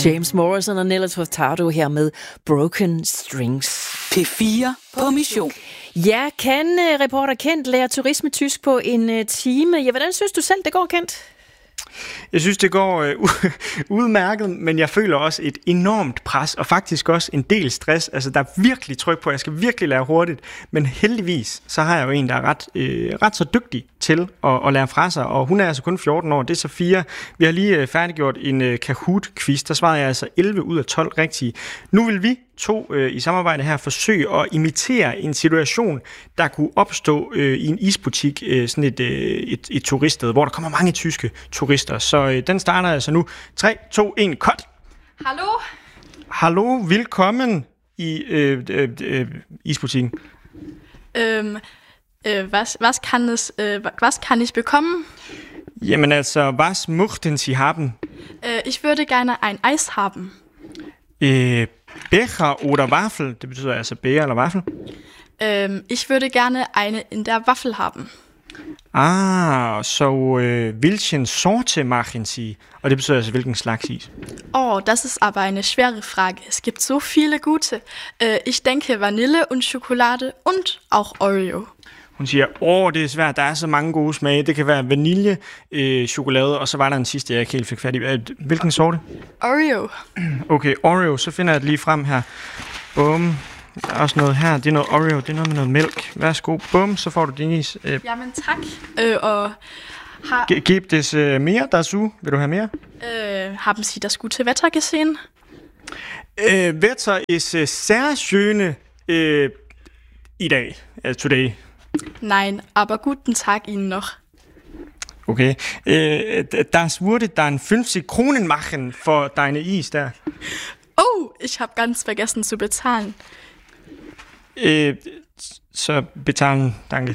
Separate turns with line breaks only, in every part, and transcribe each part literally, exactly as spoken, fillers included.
James Morrison og Nelly Furtado her med Broken Strings.
P fire på mission.
Ja, kan reporter Kent lære turisme tysk på en time? Ja, hvordan synes du selv, det går, Kent?
Jeg synes, det går øh, udmærket, men jeg føler også et enormt pres, og faktisk også en del stress. Altså, der er virkelig tryk på, jeg skal virkelig lære hurtigt. Men heldigvis, så har jeg jo en, der er ret, øh, ret så dygtig til at, at lære fra sig, og hun er altså kun fjorten år, det er Sofia. Vi har lige øh, færdiggjort en øh, Kahoot-quiz, der svarede jeg altså elleve ud af tolv rigtige. Nu vil vi to øh, i samarbejde her forsøge at imitere en situation, der kunne opstå øh, i en isbutik, øh, sådan et, øh, et, et turiststed, hvor der kommer mange tyske turister. Så øh, den starter altså nu. tre, to, et, cut!
Hallo?
Hallo, velkommen i øh, øh, øh, isbutikken.
Ähm, äh, was, was, kann es, äh, was kann ich bekommen?
Jamen altså, was möchten Sie haben?
Äh, ich würde gerne ein Eis haben.
Øh, Becher oder Waffel? Det betyder altså bæger eller waffel.
Ähm, ich würde gerne eine in der Waffel haben.
Ah, so äh, welchen Sorte machen Sie? Og det betyder altså hvilken slags is.
Oh, das ist aber eine schwere Frage. Es gibt so viele gute. Äh, ich denke Vanille und Schokolade und auch Oreo.
Hun siger, åh, det er svært, der er så mange gode smage. Det kan være vanilje, øh, chokolade, og så var der en sidste, jeg ikke helt fik fat i. Hvilken sorte?
Oreo.
Okay, Oreo, så finder jeg det lige frem her. Bum. Der er også noget her, det er noget Oreo, det er noget med noget mælk. Værsgo, bum, så får du din is. Øh.
Jamen tak. Øh, og har...
Ge- Gibt es uh, mere dazu? Vil du have mere?
Øh, haben Sie das gute Wetter gesehen?
Øh, Wetter ist uh, sehr schön uh, i dag, uh, today.
Nein, aber guten Tag Ihnen noch.
Okay. Äh, das würde dann fünfzig Kronen machen für deine Is der.
Oh, ich habe ganz vergessen zu bezahlen.
Äh, så betalen, danke.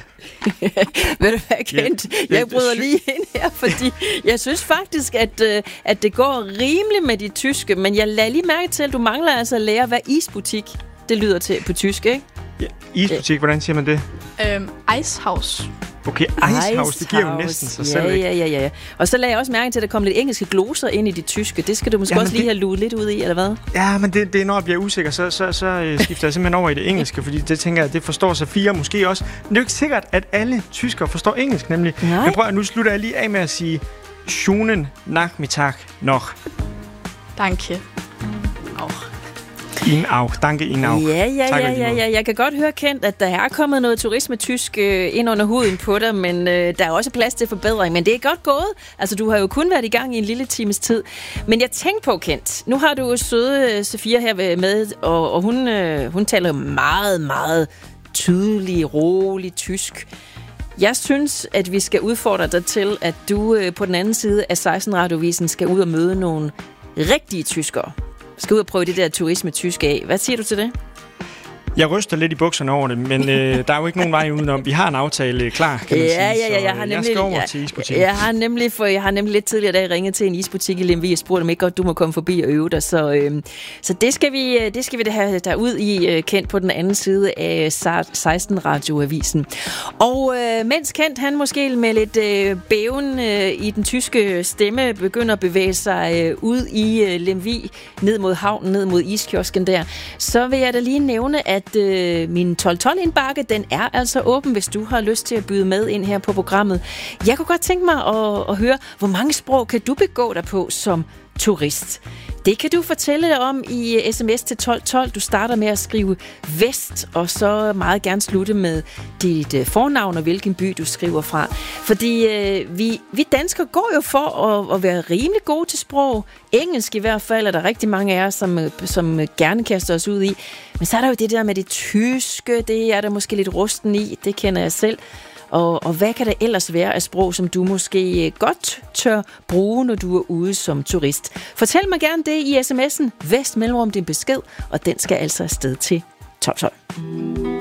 Ved du hvad, Kent?
Ja,
Jeg bryder lige ind her, fordi jeg synes faktisk, at, at det går rimeligt med de tyske, men jeg lader lige mærke til, at du mangler altså at lære, hvad isbutik det lyder til på tysk, ikke?
Ja, isbutik, hvordan siger man det?
Øhm, Eishaus.
Okay, Eishaus, det giver jo næsten sig
ja,
selv, ikke?
Ja, ja, ja, ja. Og så lagde jeg også mærke til, at der kom lidt engelske gloser ind i de tyske. Det skal du måske
ja,
også lige
det...
have luet lidt ud i, eller hvad?
Ja, men det, det er når jeg bliver usikker, så, så, så øh, skifter jeg simpelthen over i det engelske, fordi det tænker jeg, det forstår Sofia måske også. Men det er jo ikke sikkert, at alle tyskere forstår engelsk, nemlig.
Nej.
Men prøv, nu slutter jeg lige af med at sige schönen Nachmittag noch.
Danke. Auch.
Ihnen auch. Danke Ihnen auch.
Ja, ja,
tak,
ja, ja, ja. Jeg kan godt høre, Kent, at der er kommet noget turisme-tysk øh, ind under huden på dig, men øh, der er også plads til forbedring. Men det er godt gået. Altså, du har jo kun været i gang i en lille times tid. Men jeg tænkte på, Kent, nu har du søde Sofia her med, og, og hun, øh, hun taler jo meget, meget tydelig, rolig tysk. Jeg synes, at vi skal udfordre dig til, at du øh, på den anden side af seksten-radiovisen skal ud og møde nogle rigtige tyskere. Skal ud og prøve det der turisme-tysk af. Hvad siger du til det?
Jeg ryster lidt i bukserne over det, men øh, der er jo ikke nogen vej udenom. Vi har en aftale klar, kan man
ja,
sige.
Ja, ja, jeg har
så,
nemlig,
jeg skal over
jeg,
til isbutikken.
Jeg har nemlig, for jeg har nemlig lidt tidligere dag ringet til en isbutik i Lemvig og spurgt, om ikke godt du må komme forbi og øve dig. Så, øh, så det skal vi, det skal vi have derud i, øh, Kent, på den anden side af seksten-radioavisen. Og øh, mens Kent, han måske med lidt øh, bæven øh, i den tyske stemme, begynder at bevæge sig øh, ud i øh, Lemvig, ned mod havnen, ned mod iskiosken der, så vil jeg da lige nævne, at øh, min tolv tolv indbakke, den er altså åben, hvis du har lyst til at byde med ind her på programmet. Jeg kunne godt tænke mig at, at høre, hvor mange sprog kan du begå dig på som turist? Det kan du fortælle om i sms til tolv tolv. Du starter med at skrive vest, og så meget gerne slutte med dit fornavn og hvilken by du skriver fra. Fordi øh, vi, vi danskere går jo for at, at være rimelig gode til sprog. Engelsk i hvert fald er der rigtig mange af os, som, som gerne kaster os ud i. Men så er der jo det der med det tyske, det er der måske lidt rusten i, det kender jeg selv. Og, og hvad kan der ellers være af sprog, som du måske godt tør bruge, når du er ude som turist? Fortæl mig gerne det i sms'en Vest mellemrum din besked, og den skal altså afsted til tolv tolv.